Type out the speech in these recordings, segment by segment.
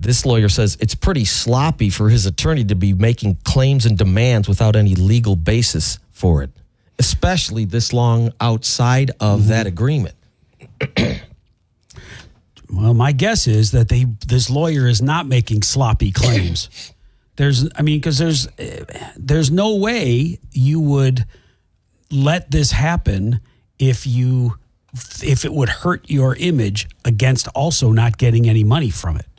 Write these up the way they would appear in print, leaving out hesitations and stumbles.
this lawyer says it's pretty sloppy for his attorney to be making claims and demands without any legal basis for it, especially this long outside of that agreement. Well, my guess is that this lawyer is not making sloppy claims. Because there's no way you would let this happen if it would hurt your image against also not getting any money from it.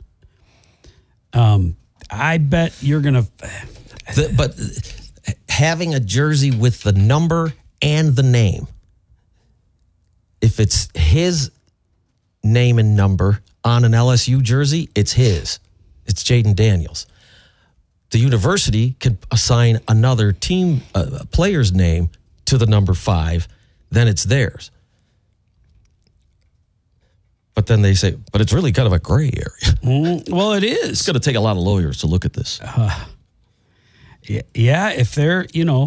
I bet you're going to... But having a jersey with the number and the name, if it's his name and number on an LSU jersey, it's his. It's Jayden Daniels. The university can assign another team player's name to the number 5, then it's theirs. But then they say, but it's really kind of a gray area. Well, it is. It's going to take a lot of lawyers to look at this. Yeah, if they're,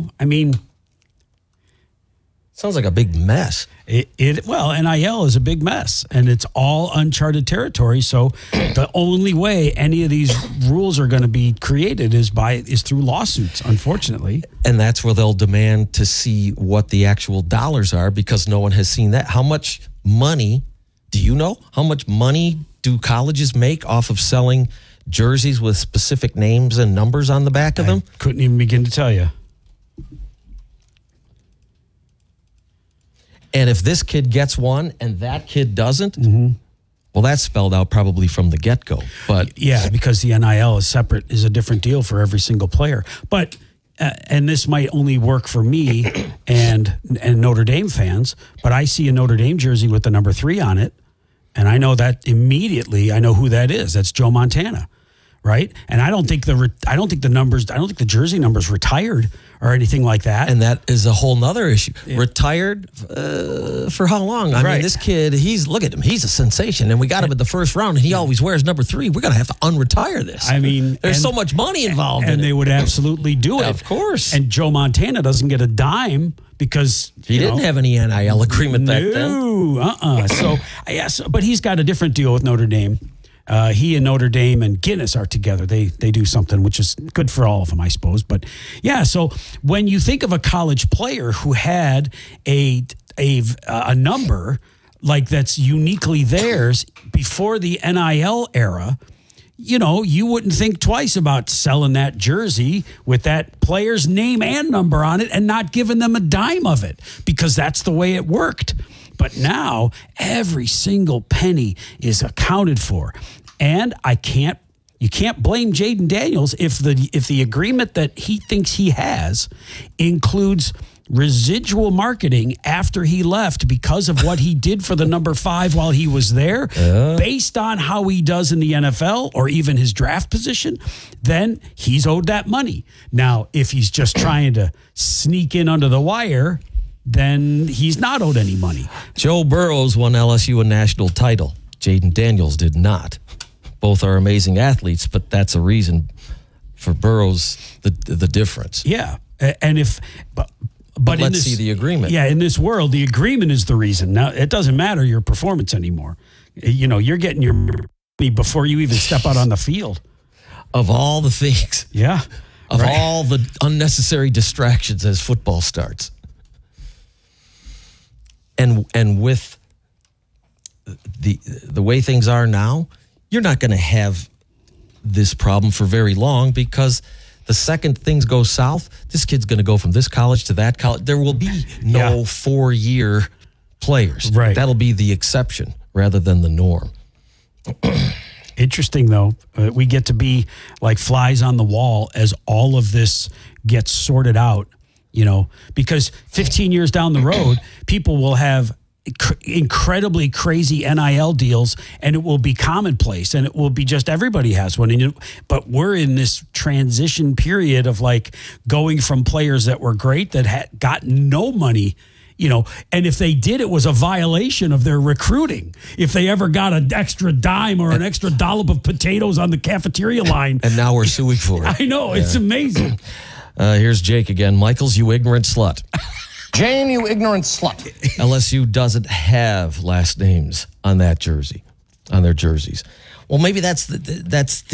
Sounds like a big mess. NIL is a big mess, and it's all uncharted territory. So the only way any of these rules are going to be created is through lawsuits, unfortunately. And that's where they'll demand to see what the actual dollars are, because no one has seen that. How much money, do you know? How much money do colleges make off of selling jerseys with specific names and numbers on the back of them? Couldn't even begin to tell you. And if this kid gets one and that kid doesn't, well, that's spelled out probably from the get-go. But yeah, because the NIL is a different deal for every single player. But and this might only work for me and Notre Dame fans, but I see a Notre Dame jersey with the number 3 on it, and I know that immediately. I know who that is. That's Joe Montana, right? And I don't think the jersey numbers retired or anything like that. And that is a whole nother issue. Yeah. Retired for how long? I mean, this kid, look at him. He's a sensation. And we got him in the first round, and he always wears number 3. We're going to have to unretire this. I mean, there's so much money involved in it. And they would absolutely do it. Of course. And Joe Montana doesn't get a dime because he didn't have any NIL agreement back then. So, but he's got a different deal with Notre Dame. He and Notre Dame and Guinness are together. They do something which is good for all of them, I suppose. But yeah, so when you think of a college player who had a number like that's uniquely theirs before the NIL era, you wouldn't think twice about selling that jersey with that player's name and number on it and not giving them a dime of it, because that's the way it worked. But now every single penny is accounted for. And you can't blame Jayden Daniels if the agreement that he thinks he has includes residual marketing after he left because of what he did for the number 5 while he was there, based on how he does in the NFL or even his draft position, then he's owed that money. Now, if he's just trying to sneak in under the wire, then he's not owed any money. Joe Burrows won LSU a national title. Jayden Daniels did not. Both are amazing athletes, but that's a reason for Burrows the difference. Yeah, and but let's see the agreement. Yeah, in this world, the agreement is the reason. Now, it doesn't matter your performance anymore. You're getting your money before you even step out on the field. Of all the things. Yeah. Of all the unnecessary distractions as football starts. And with the way things are now, you're not going to have this problem for very long, because the second things go south, this kid's going to go from this college to that college. There will be no 4-year players. Right. That'll be the exception rather than the norm. Interesting, though. We get to be like flies on the wall as all of this gets sorted out. Because 15 years down the road, people will have incredibly crazy NIL deals, and it will be commonplace, and it will be just everybody has one. But we're in this transition period of like going from players that were great that had got no money, and if they did, it was a violation of their recruiting. If they ever got an extra dime or an extra dollop of potatoes on the cafeteria line. And now we're suing for it. I know, it's amazing. Here's Jake again. Michaels, you ignorant slut. Jane, you ignorant slut. LSU doesn't have last names on that jersey, on their jerseys. Well, maybe that's the